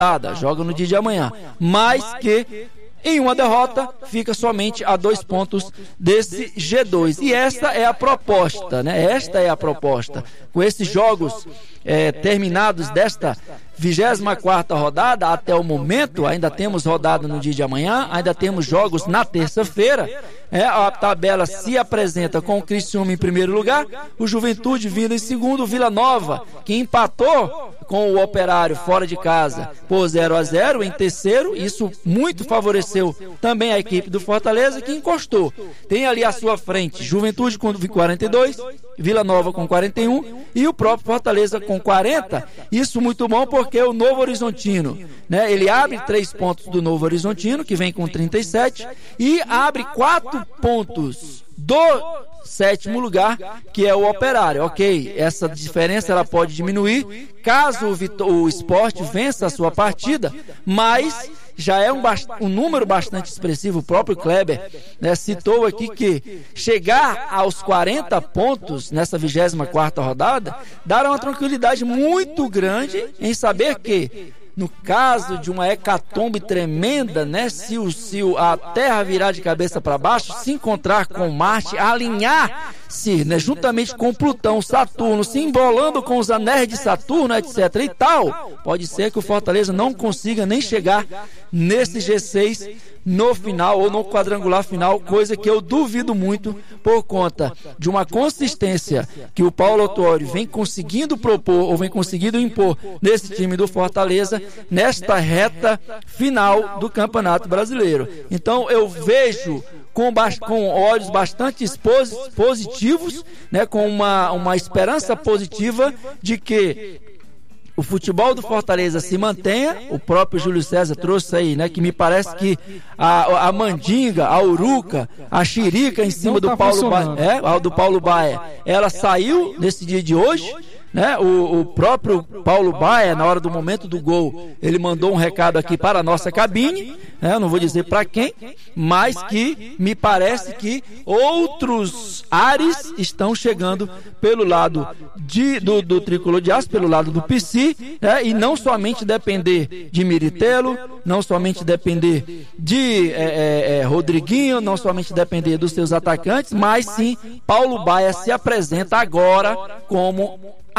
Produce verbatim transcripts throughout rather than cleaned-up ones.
rodada, joga no dia de amanhã, mas que em uma derrota fica somente a dois pontos desse G dois. E esta é a proposta, né? Esta é a proposta. Com esses jogos é, terminados desta vigésima quarta rodada, até o momento, ainda temos rodada no dia de amanhã, ainda temos jogos na terça-feira. É, a tabela se apresenta com o Criciúma em primeiro lugar, o Juventude vindo em segundo, o Vila Nova, que empatou com o Operário fora de casa por zero a zero em terceiro. Isso muito favoreceu também a equipe do Fortaleza, que encostou. Tem ali à sua frente Juventude com quarenta e dois, Vila Nova com quarenta e um e o próprio Fortaleza com quarenta. Isso muito bom porque o Novo Horizontino, né, ele abre três pontos do Novo Horizontino, que vem com trinta e sete, e abre quatro pontos do sétimo lugar, que é o Operário. Ok, essa diferença ela pode diminuir caso o, Vito, o Sport vença a sua partida, mas já é um, um número bastante expressivo. O próprio Kleber, né, citou aqui que chegar aos quarenta pontos nessa vigésima quarta rodada dará uma tranquilidade muito grande em saber que, no caso de uma hecatombe tremenda, né, se, o, se o, a Terra virar de cabeça para baixo, se encontrar com Marte, alinhar-se, né, juntamente com Plutão, Saturno, se embolando com os anéis de Saturno, etc e tal, pode ser que o Fortaleza não consiga nem chegar nesse G seis no final ou no quadrangular final, coisa que eu duvido muito por conta de uma consistência que o Paulo Autuori vem conseguindo propor ou vem conseguindo impor nesse time do Fortaleza nesta reta final do Campeonato Brasileiro. Então eu vejo com, com olhos bastante positivos, né, com uma, uma esperança positiva de que o futebol do Fortaleza se mantenha. O próprio Júlio César trouxe aí, né, que me parece que a, a mandinga, a uruca, a xirica em cima do Paulo Baia, é, do Paulo Baia, ela saiu nesse dia de hoje, né? O, o próprio Paulo Baia, na hora do momento do gol, ele mandou um recado aqui para a nossa cabine, né? Eu não vou dizer para quem, mas que me parece que outros ares estão chegando pelo lado de, do, do Tricolor de Aço, pelo lado do P C, né? E não somente depender de Miritelo, não somente depender de é, é, Rodriguinho, não somente depender dos seus atacantes, mas sim Paulo Baia se apresenta agora como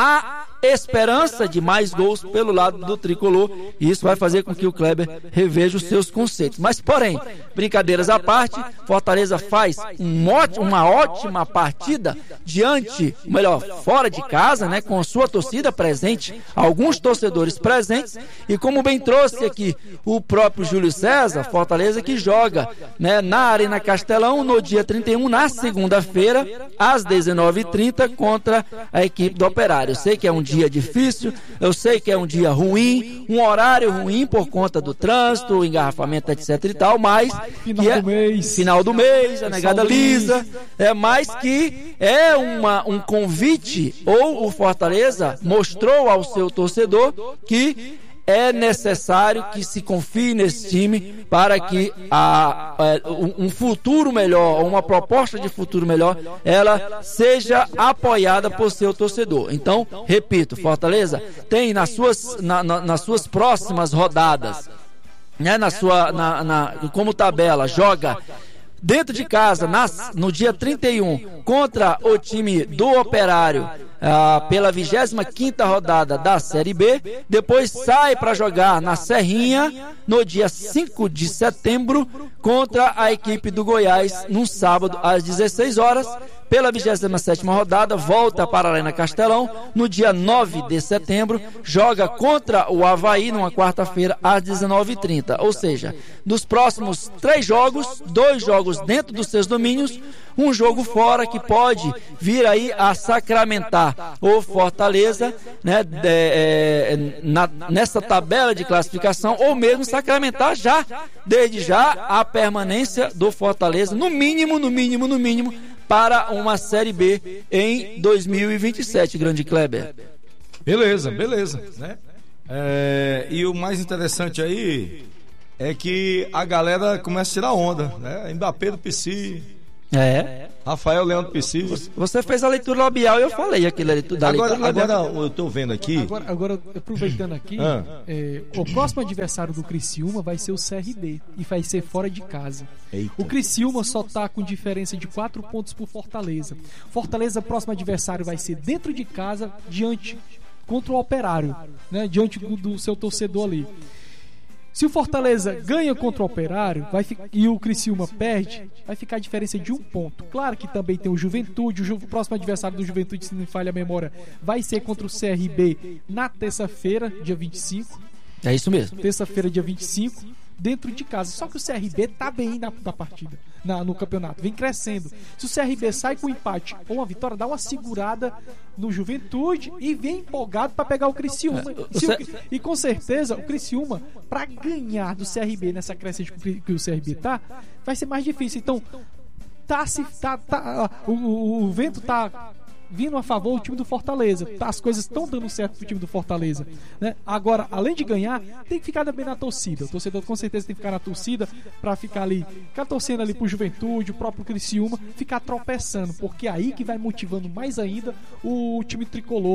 a esperança de mais gols pelo lado do Tricolor, e isso vai fazer com que o Kleber reveja os seus conceitos. Mas, porém, brincadeiras à parte, Fortaleza faz um ótimo, uma ótima partida diante, melhor, fora de casa, né, com a sua torcida presente, alguns torcedores presentes, e como bem trouxe aqui o próprio Júlio César, Fortaleza que joga, né, na Arena Castelão no dia trinta e um, na segunda-feira, às dezenove e trinta, contra a equipe do Operário. Eu sei que é um dia difícil, eu sei que é um dia ruim, um horário ruim por conta do trânsito, engarrafamento, etc e tal, mas final, é, do, mês, final do mês, a negada lisa, é mais que é uma, um convite, ou o Fortaleza mostrou ao seu torcedor que é necessário que se confie nesse time para que a, a, um futuro melhor, uma proposta de futuro melhor, ela seja apoiada por seu torcedor. Então, repito, Fortaleza tem nas suas, na, na, nas suas próximas rodadas, né, na sua, na, na, como tabela, joga dentro de casa, nas, no dia trinta e um, contra o time do Operário, ah, pela vigésima quinta rodada da Série B. Depois sai para jogar na Serrinha, no dia cinco de setembro, contra a equipe do Goiás, num sábado, às dezesseis horas. Pela vigésima sétima rodada, volta para a Arena Castelão, no dia nove de setembro, joga contra o Avaí, numa quarta-feira, às dezenove e trinta. Ou seja, dos próximos três jogos, dois jogos dentro dos seus domínios, um jogo fora que pode vir aí a sacramentar o Fortaleza, né, de, é, na, nessa tabela de classificação, ou mesmo sacramentar já, desde já, a permanência do Fortaleza, no mínimo, no mínimo, no mínimo, para uma Série B em dois mil e vinte e sete, grande Kleber. Beleza, beleza, né? É, e o mais interessante aí é que a galera começa a tirar onda, né? Mbappé do P C. É. Rafael Leão do Pecífico. Você fez a leitura labial e eu falei aquilo ali. Da Agora, leitura agora eu tô vendo aqui. Agora, agora aproveitando aqui, Ah. é, o próximo adversário do Criciúma vai ser o C R B e vai ser fora de casa. Eita. O Criciúma só tá com diferença de quatro pontos por Fortaleza. Fortaleza, próximo adversário vai ser dentro de casa, diante contra o Operário, né, diante do, do seu torcedor ali. Se o Fortaleza ganha contra o Operário vai fi- e o Criciúma perde, vai ficar a diferença de um ponto. Claro que também tem o Juventude, o, ju- o próximo adversário do Juventude, se não me falha a memória, vai ser contra o C R B na terça-feira, dia vinte e cinco. É isso mesmo. Terça-feira, dia vinte e cinco, dentro de casa. Só que o C R B tá bem na, na partida, na, no campeonato, vem crescendo. Se o C R B sai com um empate ou uma vitória, dá uma segurada no Juventude e vem empolgado para pegar o Criciúma. o Se o- C- e com certeza o Criciúma, para ganhar do C R B nessa crescente que o C R B tá, vai ser mais difícil. Então, tá se tá, tá o, o, o vento tá vindo a favor do time do Fortaleza. Tá, as coisas estão dando certo pro time do Fortaleza, né? Agora, além de ganhar, tem que ficar também na torcida. O torcedor com certeza tem que ficar na torcida para ficar ali, ficar torcendo ali pro Juventude, o próprio Criciúma, ficar tropeçando, porque é aí que vai motivando mais ainda o time tricolor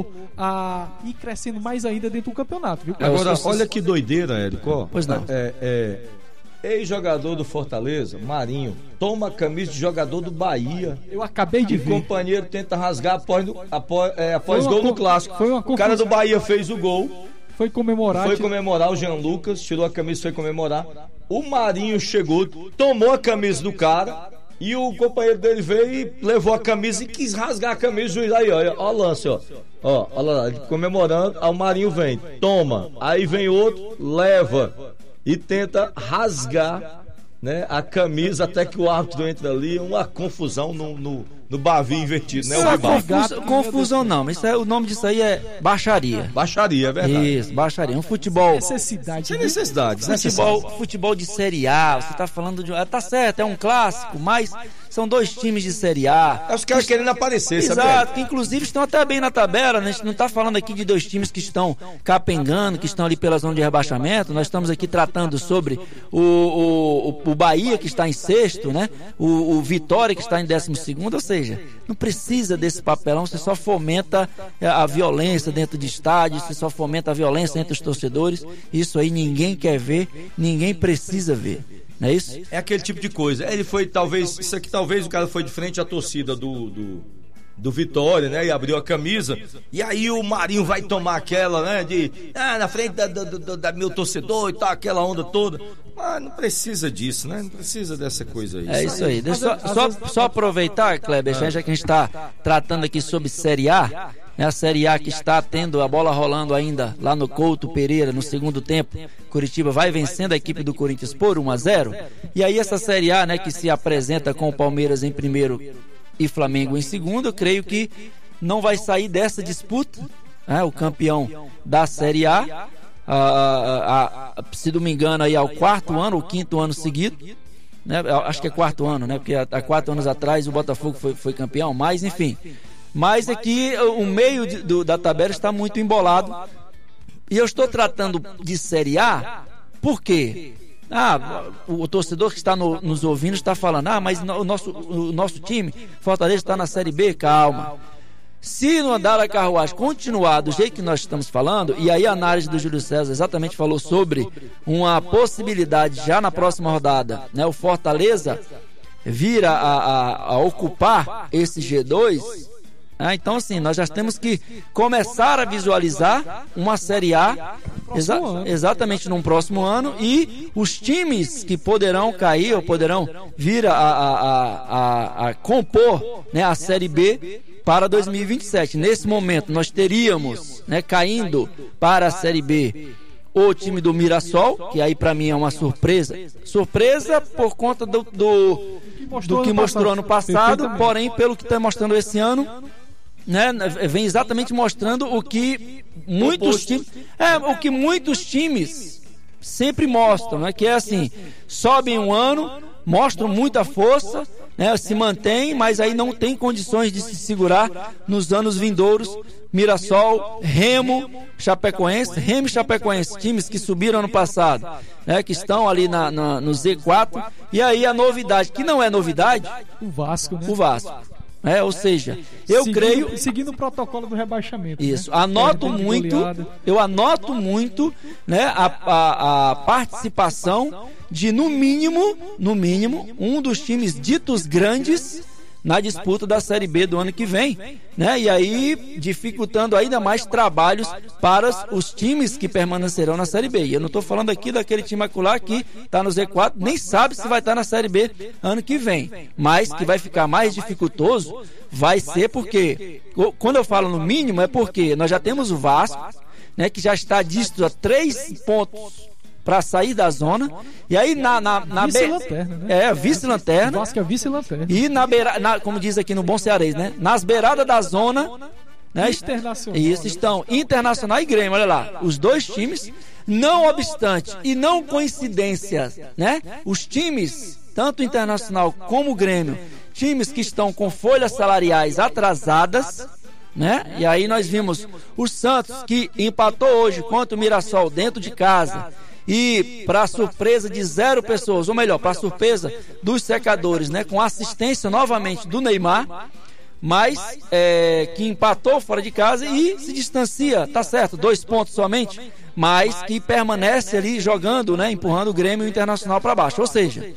a ir crescendo mais ainda dentro do campeonato, viu? Agora, os- olha que doideira, Érico. Pois não. É, é, ex-jogador do Fortaleza, Marinho, toma a camisa de jogador do Bahia. Eu acabei de E ver. companheiro tenta rasgar após, após, é, após Foi uma gol no co- clássico. foi uma O cara do confusão. Bahia fez o gol, Foi comemorar. foi tipo, comemorar o Jean Lucas, tirou a camisa e foi comemorar. O Marinho chegou, tomou a camisa do cara e o companheiro dele veio e levou a camisa e quis rasgar a camisa. O juiz aí, olha, ó o lance, ó. Ó, olha lá, ele comemorando, aí o Marinho vem, toma. Aí vem outro, leva e tenta rasgar, né, a camisa até que o árbitro entra ali, uma confusão no, no, no Bavi invertido, né? Isso O é Bibar. confusa- confusão não, mas isso é- o nome disso aí é baixaria. Baixaria, é verdade. Isso, baixaria. Um futebol. necessidade. Sem né? necessidade, Futebol, futebol de Série A, você tá falando de. ah, Tá certo, é um clássico, mas são dois times de Série A. É os caras querendo aparecer, sabe? Exato, que inclusive estão até bem na tabela, né? A gente não está falando aqui de dois times que estão capengando, que estão ali pela zona de rebaixamento. Nós estamos aqui tratando sobre o, o, o Bahia, que está em sexto, né? O, o Vitória, que está em décimo segundo, ou seja, não precisa desse papelão, você só fomenta a violência dentro de estádios, você só fomenta a violência entre os torcedores. Isso aí ninguém quer ver, ninguém precisa ver. Não é isso? É aquele tipo de coisa. Ele foi, talvez, isso aqui talvez o cara foi de frente à torcida do, do, do Vitória, né? E abriu a camisa. E aí o Marinho vai tomar aquela, né? De, ah, na frente da, do, do, da meu torcedor e tal, aquela onda toda. Mas não precisa disso, né? Não precisa dessa coisa aí. É isso aí. Deixa Às só, só, vezes- só aproveitar, Kleber, já que a gente está tratando aqui sobre Série A, né, a Série A que está tendo a bola rolando ainda lá no Couto Pereira no segundo tempo. Curitiba vai vencendo a equipe do Corinthians por um a zero. E aí essa Série A, né, que se apresenta com o Palmeiras em primeiro e Flamengo em segundo, eu creio que não vai sair dessa disputa, né, o campeão da Série A. Ah, ah, ah, se não me engano, aí ao quarto ano, ou quinto ano seguido, né? Acho que é quarto ano, né? Porque há, há quatro anos atrás o Botafogo foi, foi campeão, mas enfim. Mas aqui o meio de, do, da tabela está muito embolado. E eu estou tratando de Série A, por quê? Ah, o, o torcedor que está no, nos ouvindo está falando, ah, mas no, o, nosso, o nosso time, Fortaleza, está na Série B, calma. Se no andar da carruagem continuar do jeito que nós estamos falando, e aí a análise do Júlio César exatamente falou sobre uma possibilidade já na próxima rodada, né, o Fortaleza vir a, a, a ocupar esse G dois, né, então assim, nós já temos que começar a visualizar uma Série A exa exatamente no próximo ano, e os times que poderão cair ou poderão vir a, a, a, a, a compor, né, a Série B para dois mil e vinte e sete. Nesse momento nós teríamos, né, caindo para a Série B o time do Mirassol, que aí para mim é uma surpresa. Surpresa por conta do, do, do que mostrou ano passado, porém pelo que está mostrando esse ano, né, vem exatamente mostrando o que muitos times, é, o que muitos times sempre mostram, né, que é assim, sobem um ano, mostram muita força, né, se mantém, mas aí não tem condições de se segurar nos anos vindouros. Mirassol, Remo, Chapecoense, Remo e Chapecoense, times que subiram ano passado, né, que estão ali na, na, no Z quatro. E aí a novidade, que não é novidade, o Vasco, né? O Vasco. É, ou seja, eu seguindo, creio... Seguindo o protocolo do rebaixamento. Isso, né? anoto muito, eu anoto muito, né, a, a, a participação de, no mínimo, no mínimo, um dos times ditos grandes na disputa da Série B do ano que vem, né? E aí dificultando ainda mais trabalhos para os times que permanecerão na Série B. E eu não estou falando aqui daquele time acular que está no Z quatro, nem sabe se vai estar na Série B ano que vem, mas que vai ficar mais dificultoso vai ser porque, quando eu falo no mínimo, é porque nós já temos o Vasco, né, que já está disto a três pontos para sair da zona, e aí na, na, na vice-lanterna, né? É, vice-lanterna. Vasco é vice-lanterna. E na beira, na, como diz aqui no Bom Cearês, né? Nas beiradas da zona, né? Internacional. Isso, estão Internacional e Grêmio, olha lá, os dois times, não obstante e não coincidência, né? Os times, tanto o Internacional como o Grêmio, times que estão com folhas salariais atrasadas, né? E aí nós vimos o Santos, que empatou hoje contra o Mirassol dentro de casa, e para surpresa de zero pessoas, ou melhor, para surpresa dos secadores, né, com assistência novamente do Neymar, mas é, que empatou fora de casa e se distancia, tá certo, dois pontos somente, mas que permanece ali jogando, né, empurrando o Grêmio e o Internacional para baixo. Ou seja,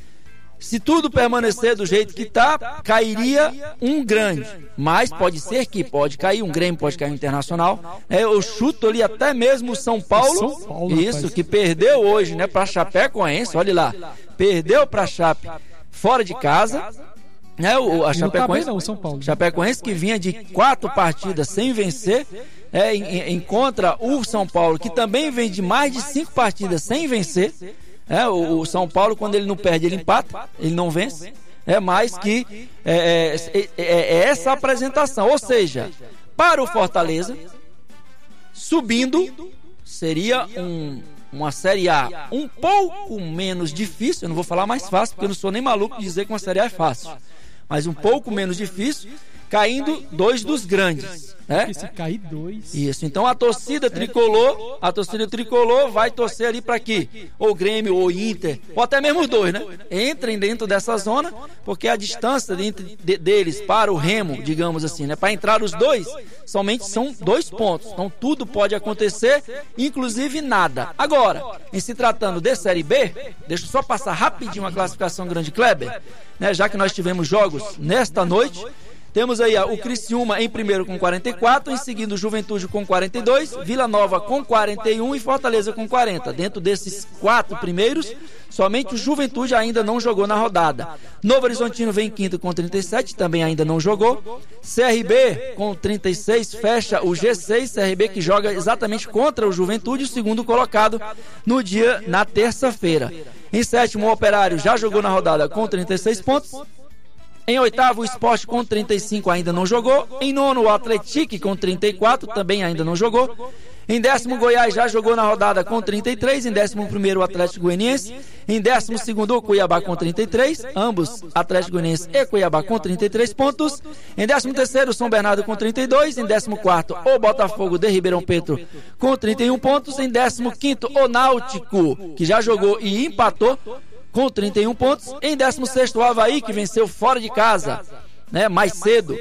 se tudo permanecer do jeito que está, cairia um grande. Mas pode ser que pode cair um Grêmio, pode cair um Internacional. É, eu chuto ali até mesmo o São Paulo. São Paulo, isso, rapaz. que perdeu hoje, né, para Chapecoense. Olha lá, perdeu para Chape fora de casa. Né, o, a Chapecoense, não, o São Paulo. Chapecoense que vinha de quatro partidas sem vencer. É, encontra o São Paulo, que também vem de mais de cinco partidas sem vencer. É, o, o São Paulo, quando ele não perde, ele empata, ele não vence. É mais que é, é, é, é essa apresentação. Ou seja, para o Fortaleza, subindo, seria um, uma Série A um pouco menos difícil. Eu não vou falar mais fácil, porque eu não sou nem maluco de dizer que uma Série A é fácil. Mas um pouco menos difícil, caindo dois dos grandes. É? Se cair dois. Isso, então a torcida tricolor, a torcida tricolor vai torcer ali para que ou Grêmio ou Inter, ou até mesmo os dois, né? Entrem dentro dessa zona, porque a distância de, de, deles para o Remo, digamos assim, né? Para entrar os dois, somente são dois pontos. Então tudo pode acontecer, inclusive nada. Agora, em se tratando de Série B, deixa eu só passar rapidinho a classificação Grande Kleber, né? Já que nós tivemos jogos nesta noite. Temos aí ó, o Criciúma em primeiro com quarenta e quatro, em seguida o Juventude com quarenta e dois, Vila Nova com quarenta e um e Fortaleza com quarenta. Dentro desses quatro primeiros, somente o Juventude ainda não jogou na rodada. Novo Horizontino vem em quinto com trinta e sete, também ainda não jogou. C R B com trinta e seis fecha o G seis, C R B que joga exatamente contra o Juventude, o segundo colocado no dia, na terça-feira. Em sétimo, o Operário já jogou na rodada com trinta e seis pontos. Em oitavo, o Sport com trinta e cinco ainda não jogou. Em nono, o Atlético com trinta e quatro também ainda não jogou. Em décimo, Goiás já jogou na rodada com trinta e três. Em décimo primeiro, o Atlético Goianiense. Em décimo segundo, o Cuiabá com trinta e três. Ambos, Atlético Goianiense e Cuiabá com trinta e três pontos. Em décimo terceiro, o São Bernardo com trinta e dois. Em décimo quarto, o Botafogo de Ribeirão Preto com trinta e um pontos. Em décimo quinto, o Náutico, que já jogou e empatou, com trinta e um pontos. Em décimo sexto, o Avaí, que venceu fora de casa, né, mais cedo,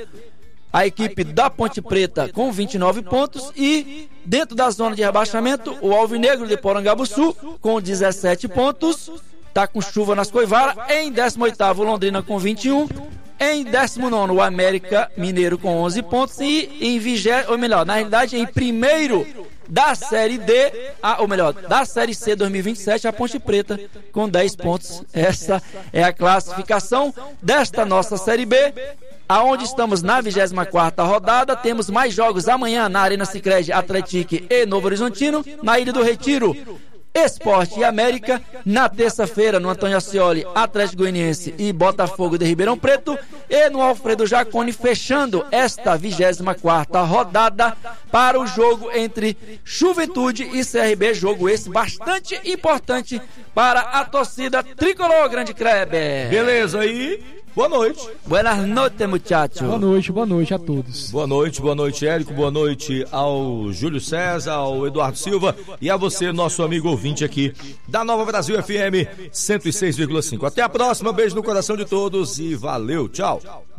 a equipe da Ponte Preta com vinte e nove pontos. E dentro da zona de rebaixamento, o Alvinegro de Porangabuçu com dezessete pontos, está com chuva nas Coivaras. Em décimo oitavo, o Londrina com vinte e um. Em décimo nono, o América Mineiro com onze pontos. E em vigésimo, ou melhor, na realidade, em primeiro da Série D, a, ou melhor, da Série C dois mil e vinte e sete, a Ponte Preta com dez pontos. Essa é a classificação desta nossa Série B, aonde estamos na vigésima quarta rodada. Temos mais jogos amanhã na Arena Sicredi, Atlético e Novo Horizontino. Na Ilha do Retiro, Sport e América. Na terça-feira, no Antônio Ascioli, Atlético Goianiense e Botafogo de Ribeirão Preto. e no Alfredo Jaconi, fechando esta vigésima quarta rodada para o jogo entre Juventude e C R B, jogo esse bastante importante para a torcida tricolor, grande Kleber. Beleza, aí, boa noite. Buenas noches, muchacho. Boa noite, boa noite a todos. Boa noite, boa noite, Érico, boa noite ao Júlio César, ao Eduardo Silva e a você, nosso amigo ouvinte aqui da Nova Brasil F M cento e seis vírgula cinco. Até a próxima, beijo no coração de todos e valeu, tchau.